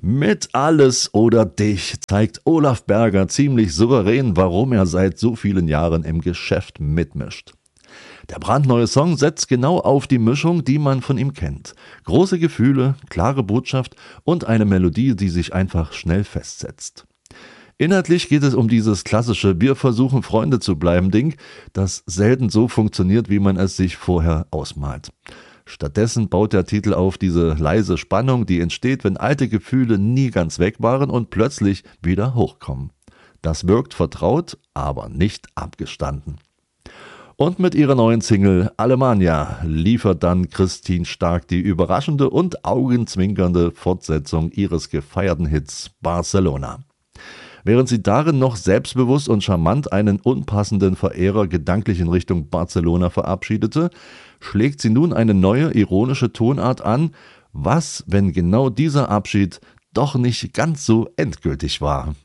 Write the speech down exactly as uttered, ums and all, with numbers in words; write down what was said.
Mit Alles oder Dich zeigt Olaf Berger ziemlich souverän, warum er seit so vielen Jahren im Geschäft mitmischt. Der brandneue Song setzt genau auf die Mischung, die man von ihm kennt. Große Gefühle, klare Botschaft und eine Melodie, die sich einfach schnell festsetzt. Inhaltlich geht es um dieses klassische Wir versuchen Freunde zu bleiben Ding, das selten so funktioniert, wie man es sich vorher ausmalt. Stattdessen baut der Titel auf diese leise Spannung, die entsteht, wenn alte Gefühle nie ganz weg waren und plötzlich wieder hochkommen. Das wirkt vertraut, aber nicht abgestanden. Und mit ihrer neuen Single Alemannia liefert dann Christine Stark die überraschende und augenzwinkernde Fortsetzung ihres gefeierten Hits Barcelona. Während sie darin noch selbstbewusst und charmant einen unpassenden Verehrer gedanklich in Richtung Barcelona verabschiedete, schlägt sie nun eine neue ironische Tonart an, was, wenn genau dieser Abschied doch nicht ganz so endgültig war.